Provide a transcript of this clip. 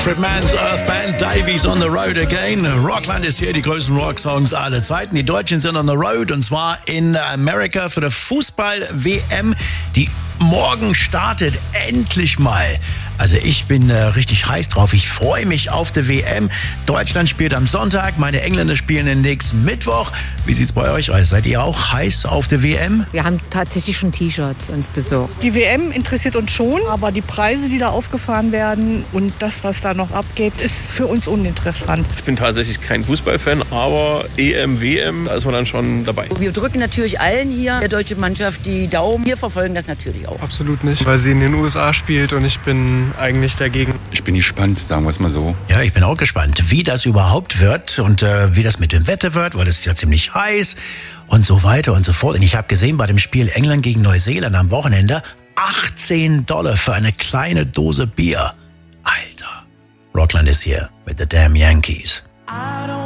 Manfred Mann's Earth Band, Davies on the Road Again. Rockland ist hier, die größten Rocksongs aller Zeiten. Die Deutschen sind on the road und zwar in Amerika für die Fußball-WM, die morgen startet. Endlich mal. Also ich bin richtig heiß drauf. Ich freue mich auf die WM. Deutschland spielt am Sonntag, meine Engländer spielen den nächsten Mittwoch. Wie sieht's bei euch aus? Seid ihr auch heiß auf die WM? Wir haben tatsächlich schon T-Shirts uns besorgt. Die WM interessiert uns schon, aber die Preise, die da aufgefahren werden und das, was da noch abgeht, ist für uns uninteressant. Ich bin tatsächlich kein Fußballfan, aber EM, WM, da ist man dann schon dabei. Wir drücken natürlich allen hier, der deutschen Mannschaft, die Daumen. Wir verfolgen das natürlich auch. Absolut nicht, weil sie in den USA spielt und ich bin eigentlich dagegen. Ich bin gespannt, sagen wir es mal so. Ja, ich bin auch gespannt, wie das überhaupt wird und wie das mit dem Wetter wird, weil es ist ja ziemlich heiß und so weiter und so fort. Und ich habe gesehen bei dem Spiel England gegen Neuseeland am Wochenende $18 für eine kleine Dose Bier. Alter, Rockland ist hier mit The Damn Yankees.